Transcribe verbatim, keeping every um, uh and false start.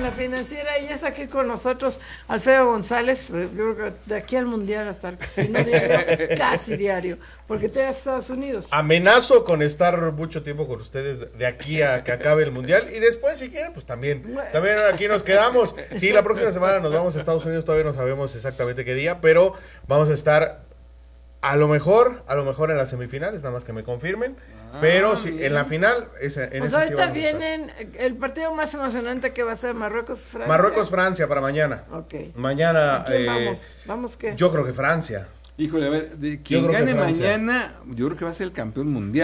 la financiera y ya está aquí con nosotros Alfredo González. Yo creo que de aquí al mundial hasta si no diario, casi diario, porque te vas a Estados Unidos. Amenazo con estar mucho tiempo con ustedes de aquí a que acabe el mundial y después si quieren pues también, también aquí nos quedamos. Sí, la próxima semana nos vamos a Estados Unidos, todavía no sabemos exactamente qué día, pero vamos a estar a lo mejor, a lo mejor en las semifinales, nada más que me confirmen. Ah, pero si en la final, esa, en pues esa ahorita sí vienen el partido más emocionante que va a ser Marruecos-Francia. Marruecos-Francia para mañana. Ok. Mañana. ¿Quién eh, vamos? ¿Vamos qué? Yo creo que Francia. Híjole, a ver, de quien gane mañana, yo creo que va a ser el campeón mundial.